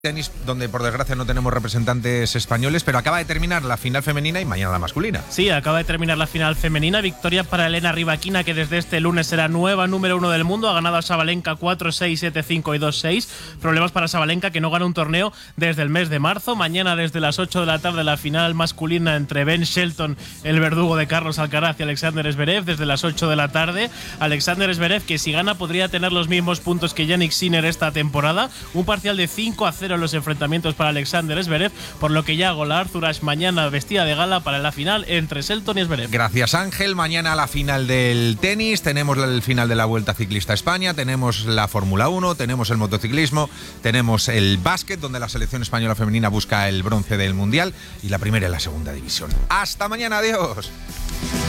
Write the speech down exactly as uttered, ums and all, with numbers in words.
Tenis, donde por desgracia no tenemos representantes españoles, pero acaba de terminar la final femenina y mañana la masculina. Sí, acaba de terminar la final femenina. Victoria para Elena Rybakina, que desde este lunes será nueva número uno del mundo. Ha ganado a Sabalenka cuatro seis, siete cinco y dos seis. Problemas para Sabalenka, que no gana un torneo desde el mes de marzo. Mañana desde las ocho de la tarde la final masculina entre Ben Shelton, el verdugo de Carlos Alcaraz, y Alexander Zverev. Desde las ocho de la tarde, Alexander Zverev, que si gana podría tener los mismos puntos que Jannik Sinner esta temporada. Un parcial de cinco a cero en los enfrentamientos para Alexander Zverev, por lo que ya Gola Arzuras mañana vestida de gala para la final entre Shelton y Zverev. Gracias, Ángel. Mañana la final del tenis, tenemos el final de la Vuelta Ciclista a España, tenemos la Fórmula uno, tenemos el motociclismo, tenemos el básquet, donde la selección española femenina busca el bronce del Mundial, y la primera y la segunda división. Hasta mañana, adiós.